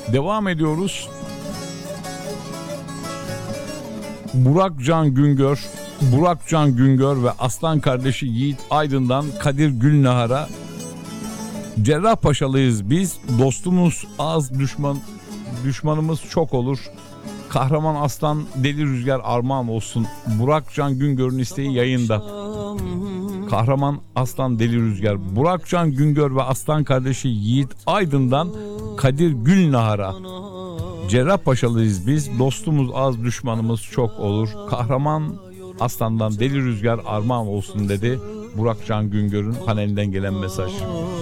Devam ediyoruz. Burak Can Güngör ve aslan kardeşi Yiğit Aydın'dan Kadir Gülnahar'a Cerrahpaşalıyız biz, dostumuz az, düşmanımız çok olur. Kahraman aslan deli rüzgar armağan olsun. Burak Can Güngör'ün isteği yayında. Kahraman aslan deli rüzgar. Burak Can Güngör ve aslan kardeşi Yiğit Aydın'dan Kadir Gülnahar'a Cerrahpaşalıyız biz, dostumuz az, düşmanımız çok olur. Kahraman aslandan deli rüzgar armağan olsun dedi Burak Can Güngör'ün panelinden gelen mesaj.